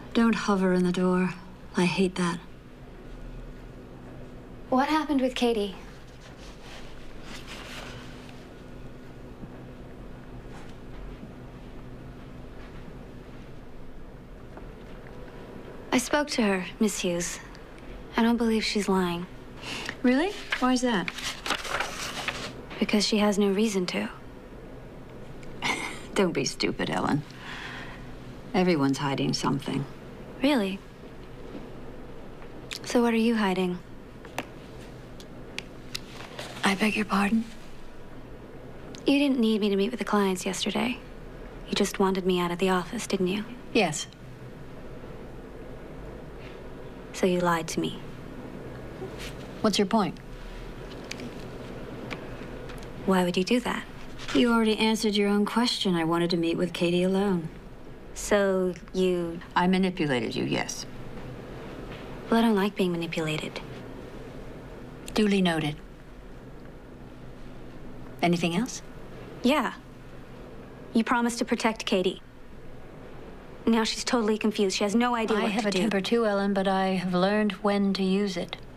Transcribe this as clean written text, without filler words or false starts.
Don't hover in the door. I hate that. What happened with Katie? I spoke to her, Miss Hughes. I don't believe she's lying. Really? Why is that? Because she has no reason to. Don't be stupid, Ellen. Everyone's hiding something. Really? So what are you hiding? I beg your pardon? You didn't need me to meet with the clients yesterday. You just wanted me out of the office, didn't you? Yes. So you lied to me. What's your point? Why would you do that? You already answered your own question. I wanted to meet with Katie alone. So you... I manipulated you, yes. Well, I don't like being manipulated. Duly noted. Anything else? Yeah. You promised to protect Katie. Now she's totally confused. She has no idea what to do. I have a temper too, Ellen, but I have learned when to use it.